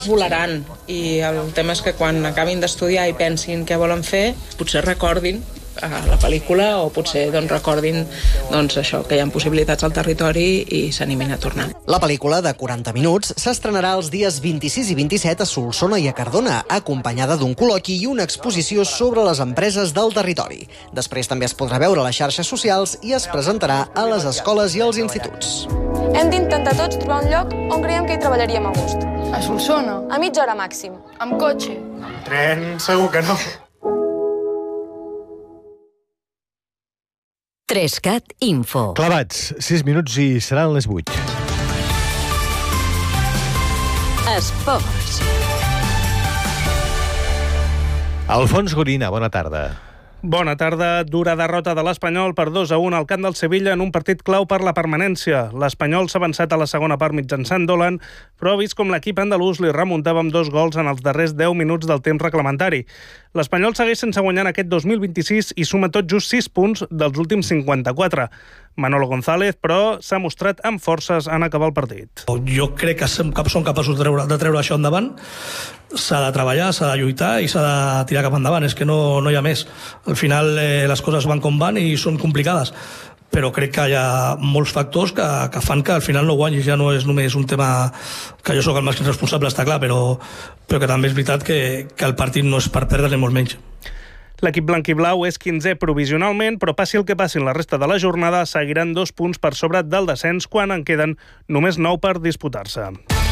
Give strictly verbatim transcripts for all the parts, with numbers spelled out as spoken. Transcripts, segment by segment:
Volaran, i el tema és que quan acabin d'estudiar i pensin què volen fer, potser recordin a la pel·lícula o potser doncs, recordin doncs, això, que hi ha possibilitats al territori i s'animin a tornar. La pel·lícula, de quaranta minuts, s'estrenarà els dies vint-i-sis i vint-i-set a Solsona i a Cardona, acompanyada d'un col·loqui i una exposició sobre les empreses del territori. Després també es podrà veure a les xarxes socials i es presentarà a les escoles i als instituts. Hem d'intentar tots trobar un lloc on creiem que hi treballaríem a gust. A Solsona? A mitja hora màxim. Amb cotxe? Amb tren, segur que no. Trescat Info. Clavats, sis minuts i seran les vuit. Esports. Alfons Gorina, bona tarda. Bona tarda. Dura derrota de l'Espanyol per dos a un al camp del Sevilla en un partit clau per la permanència. L'Espanyol s'ha avançat a la segona part mitjançant Dolan, però ha vist com l'equip andalús li remuntava amb dos gols en els darrers deu minuts del temps reglamentari. L'Espanyol segueix sense guanyar en aquest dos mil vint-i-sis i suma tot just sis punts dels últims cinquanta-quatre. Manolo González, però, s'ha mostrat amb forces en acabar el partit. Jo crec que som capaços de treure, de treure això endavant. S'ha de treballar, s'ha de lluitar i s'ha de tirar cap endavant. És que no, no hi ha més. Al final eh, les coses van com van i són complicades. Però crec que hi ha molts factors que, que fan que al final no guanyis. Ja no és només un tema que jo sóc el màxim responsable, està clar, però, però que també és veritat que, que el partit no és per perdre ni molt menys. L'equip blanc-i-blau és quinzè provisionalment, però passi el que passi en la resta de la jornada, seguiran dos punts per sobre del descens quan en queden només nou per disputar-se.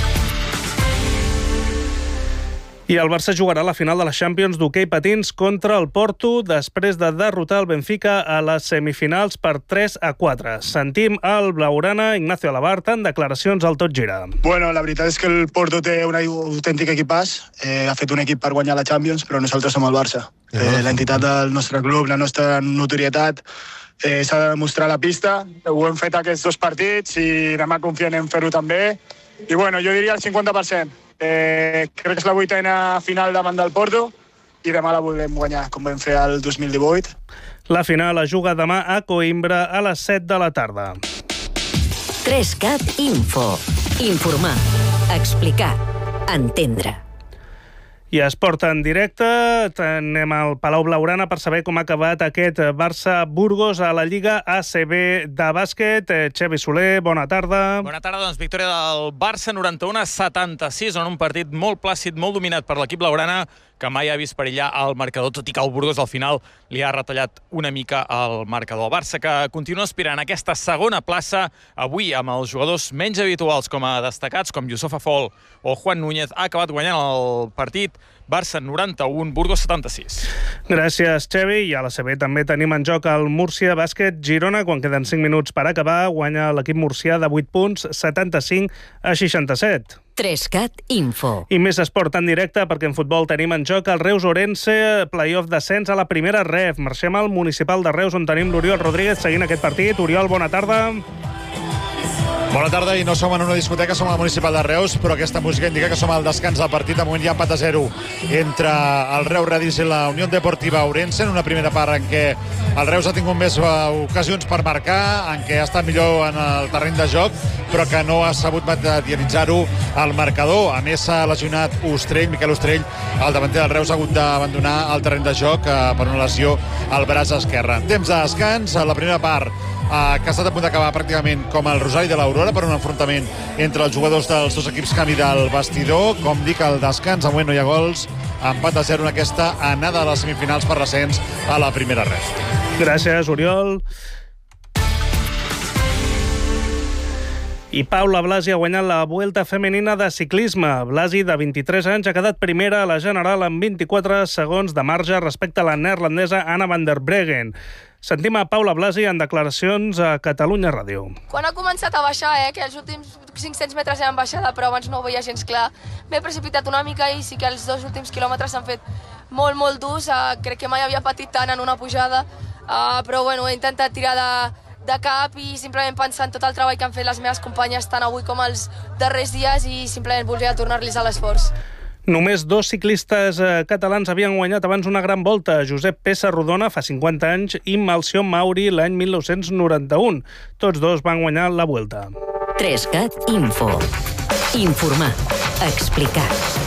I el Barça jugarà la final de la Champions d'hoquei patins contra el Porto després de derrotar el Benfica a les semifinals per tres a quatre. Sentim el blaugrana Ignacio Alabart en declaracions al Tot Gira. Bueno, la veritat és que el Porto té un autèntic equipàs. Eh, ha fet un equip per guanyar la Champions, però nosaltres som el Barça. Eh, l'entitat del nostre club, la nostra notorietat, eh, s'ha de demostrar a la pista. Ho hem fet aquests dos partits i demà confiem en fer-ho també. I bueno, jo diria el cinquanta per cent. Eh, crec que és la vuitena final davant del Porto i demà la volem guanyar, com vam fer el dos mil divuit. La final es juga demà a Coimbra a les set de la tarda. Trescat Info. Informar, explicar, entendre. I esport en directe, anem al Palau Blaugrana per saber com ha acabat aquest Barça-Burgos a la Lliga A C B de bàsquet. Xavi Soler, bona tarda. Bona tarda, doncs victòria del Barça noranta-u a setanta-sis en un partit molt plàcid, molt dominat per l'equip blaugrana, que mai ha vist perillar el marcador, tot i que el Burgos al final li ha retallat una mica el marcador. El Barça, que continua aspirant a aquesta segona plaça, avui amb els jugadors menys habituals com a destacats, com Yusufa Fall o Juan Núñez, ha acabat guanyant el partit. Barça noranta-u, Burgos setanta-sis. Gràcies, Xavi. I a la C B també tenim en joc el Múrcia Bàsquet Girona. Quan queden cinc minuts per acabar, guanya l'equip murcià de vuit punts, setanta-cinc a seixanta-set. Trescat Info. I més esport en directe, perquè en futbol tenim en joc el Reus Orense, play-off descens a la primera ref. Marxem al municipal de Reus, on tenim l'Oriol Rodríguez seguint aquest partit. Oriol, bona tarda. Bona tarda, i no som en una discoteca, som al municipal de Reus, però aquesta música indica que som al descans del partit. De moment hi ha empat a zero entre el Reus Redis i la Unió Deportiva Ourense, en una primera part en què el Reus ha tingut més ocasions per marcar, en què ha estat millor en el terreny de joc, però que no ha sabut materialitzar-ho al marcador. A més, s'ha lesionat Ostrell, Miquel Ostrell, el davanter del Reus, ha hagut d'abandonar el terreny de joc per una lesió al braç esquerre. Temps de descans, a la primera part, Uh, que ha estat a punt d'acabar pràcticament com el Rosari de l'Aurora per un enfrontament entre els jugadors dels dos equips canvi del vestidor. Com dic, al descans, avui no hi ha gols, empat a zero en aquesta anada a les semifinals per l'ascens a la primera ref. Gràcies, Oriol. I Paula Blasi ha guanyat la Vuelta Femenina de ciclisme. Blasi, de vint-i-tres anys, ha quedat primera a la general amb vint-i-quatre segons de marge respecte a la neerlandesa Anna van der Breggen. Sentim a Paula Blasi en declaracions a Catalunya Ràdio. Quan ha començat a baixar, eh, que els últims cinc-cents metres eren baixada, però abans no ho veia gens clar, m'he precipitat una mica i sí que els dos últims quilòmetres s'han fet molt, molt durs. Uh, crec que mai havia patit tant en una pujada, uh, però bueno, he intentat tirar de, de cap i simplement pensar en tot el treball que han fet les meves companyes tant avui com els darrers dies i simplement volia tornar-los a l'esforç. Només dos ciclistes eh, catalans havien guanyat abans una gran volta. Josep Pessa Rodona fa cinquanta anys i Melcior Mauri l'any mil nou-cents noranta-u. Tots dos van guanyar la Vuelta. Trescat Info. Informar, Explicat.